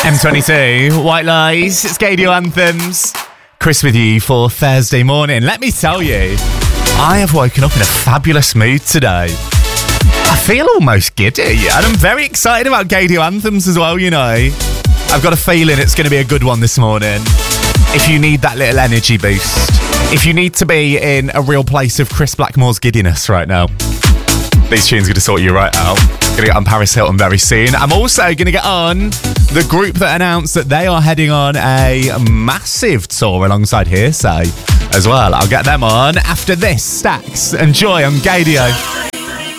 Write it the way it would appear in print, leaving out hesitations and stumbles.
M22, White Lies, it's Gadio Anthems. Chris with you for Thursday morning. Let me tell you, I have woken up in a fabulous mood today. I feel almost giddy, and I'm very excited about Gadio Anthems as well, you know. I've got a feeling it's going to be a good one this morning. If you need that little energy boost, if you need to be in a real place of Chris Blackmore's giddiness right now, these tunes are going to sort you right out. Going to get on Paris Hilton very soon. I'm also going to get on the group that announced that they are heading on a massive tour alongside Hearsay as well. I'll get them on after this. Stacks and Joy on Gadio.